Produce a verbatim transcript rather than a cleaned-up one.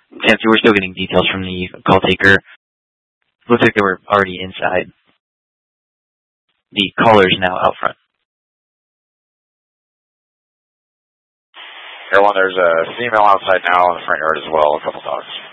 Fancy, we're still getting details from the call taker. Looks like they were already inside. The caller's now out front. Everyone, there's a female outside now in the front yard as well, a couple dogs.